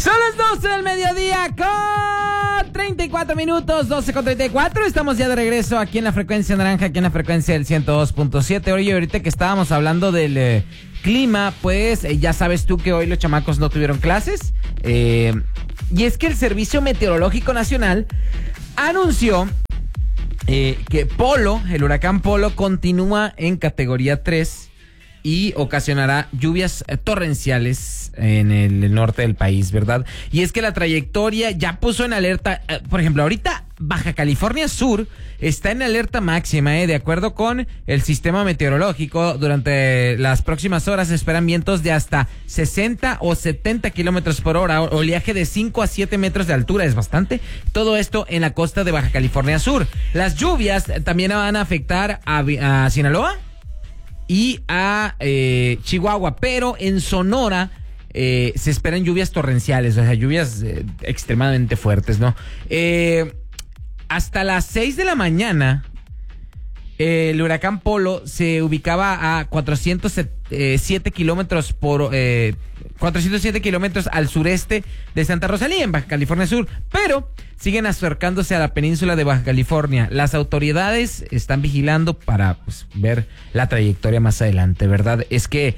Son las 12 del mediodía con 34 minutos, 12 con 34. Estamos ya de regreso aquí en la frecuencia naranja, aquí en la frecuencia del 102.7. Oye, ahorita que estábamos hablando del clima, pues ya sabes tú que hoy los chamacos no tuvieron clases. Y es que el Servicio Meteorológico Nacional anunció que Polo, el huracán Polo, continúa en categoría 3 y ocasionará lluvias torrenciales en el norte del país, ¿verdad? Y es que la trayectoria ya puso en alerta, por ejemplo, ahorita Baja California Sur está en alerta máxima, de acuerdo con el sistema meteorológico. Durante las próximas horas se esperan vientos de hasta 60 o 70 kilómetros por hora, oleaje de 5 a 7 metros de altura, es bastante. Todo esto en la costa de Baja California Sur. Las lluvias también van a afectar a Sinaloa y a Chihuahua, pero en Sonora se esperan lluvias torrenciales, o sea, lluvias extremadamente fuertes, ¿no? Hasta las 6 de la mañana, el huracán Polo se ubicaba a 407 kilómetros 407 kilómetros al sureste de Santa Rosalía, en Baja California Sur, pero siguen acercándose a la península de Baja California. Las autoridades están vigilando para ver la trayectoria más adelante, ¿verdad? Es que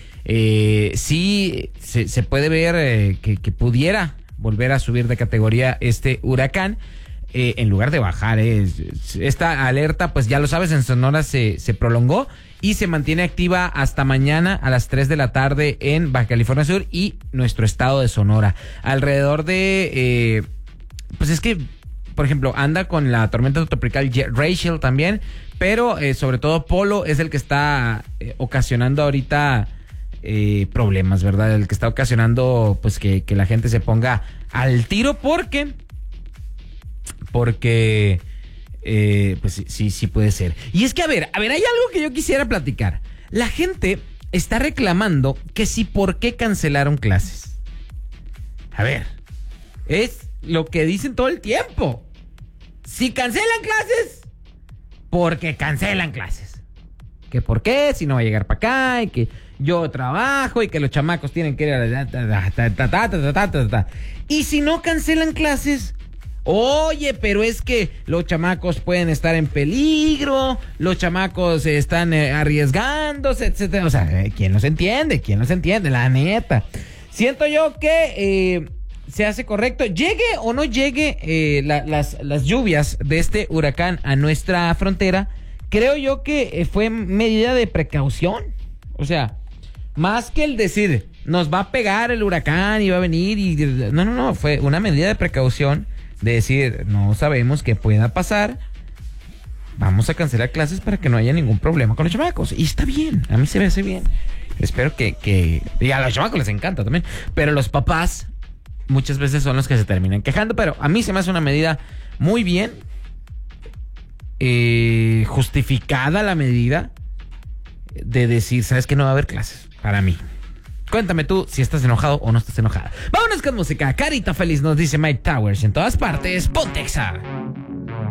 sí se puede ver que pudiera volver a subir de categoría este huracán. En lugar de bajar, esta alerta, pues ya lo sabes, en Sonora se prolongó y se mantiene activa hasta mañana a las 3 de la tarde en Baja California Sur y nuestro estado de Sonora. Alrededor de, pues es que, por ejemplo, anda con la tormenta tropical Rachel también, pero sobre todo Polo es el que está ocasionando ahorita problemas, ¿verdad? El que está ocasionando, pues que la gente se ponga al tiro porque pues sí puede ser. Y es que, a ver, hay algo que yo quisiera platicar. La gente está reclamando que sí, ¿por qué cancelaron clases? A ver, es lo que dicen todo el tiempo. Si cancelan clases, porque cancelan clases. ¿Que por qué? Si no va a llegar para acá, y que yo trabajo, y que los chamacos tienen que ir a... Y si no cancelan clases... Oye, pero es que los chamacos pueden estar en peligro, los chamacos están arriesgándose, etcétera. O sea, ¿quién los entiende? La neta. Siento yo que se hace correcto. Llegue o no llegue las lluvias de este huracán a nuestra frontera, creo yo que fue medida de precaución. O sea, más que el decir, nos va a pegar el huracán y va a venir y... No, fue una medida de precaución. De decir, no sabemos qué pueda pasar, vamos a cancelar clases para que no haya ningún problema con los chamacos. Y está bien, a mí se me hace bien. Espero que y a los chamacos les encanta también, pero los papás muchas veces son los que se terminan quejando. Pero a mí se me hace una medida muy bien, justificada la medida de decir, ¿sabes qué? No va a haber clases, para mí. Cuéntame tú si estás enojado o no estás enojada. Vámonos con música. Carita feliz, nos dice Mike Towers. En todas partes, Pontexa.